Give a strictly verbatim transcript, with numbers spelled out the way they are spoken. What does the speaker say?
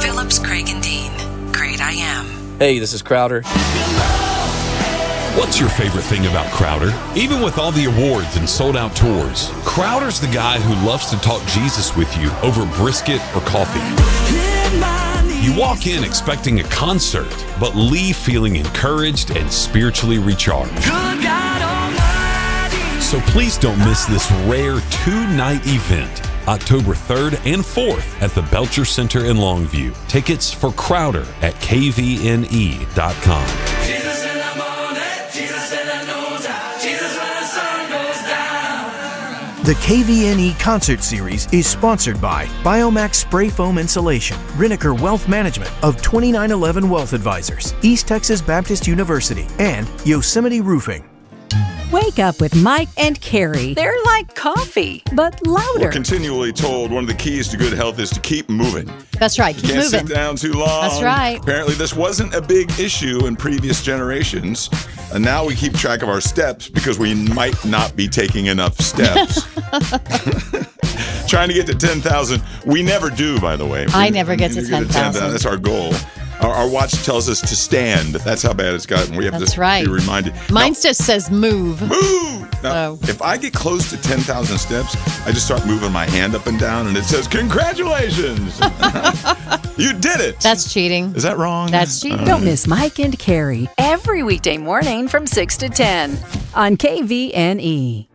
Phillips, Craig, and Dean. Great I Am. Hey, this is Crowder. What's your favorite thing about Crowder? Even with all the awards and sold-out tours, Crowder's the guy who loves to talk Jesus with you over brisket or coffee. You walk in expecting a concert, but leave feeling encouraged and spiritually recharged. So please don't miss this rare two-night event, October third and fourth at the Belcher Center in Longview. Tickets for Crowder at K V N E dot com. The K V N E Concert Series is sponsored by Biomax Spray Foam Insulation, Riniker Wealth Management of twenty-nine eleven Wealth Advisors, East Texas Baptist University, and Yosemite Roofing. Wake up with Mike and Carrie. They're like coffee, but louder. We're continually told one of the keys to good health is to keep moving. That's right. Keep Can't moving. sit down too long. That's right. Apparently, this wasn't a big issue in previous generations. And now we keep track of our steps because we might not be taking enough steps. Trying to get to ten thousand. We never do, by the way. I never get to ten thousand. That's our goal. Our, our watch tells us to stand. That's how bad it's gotten. We have That's to right. be reminded. Mine Now, just says move. move! Now, Oh. if I get close to ten thousand steps, I just start moving my hand up and down, and it says, congratulations! You did it! That's cheating. Is that wrong? That's cheating. Don't miss Mike and Carrie every weekday morning from six to ten. on K V N E.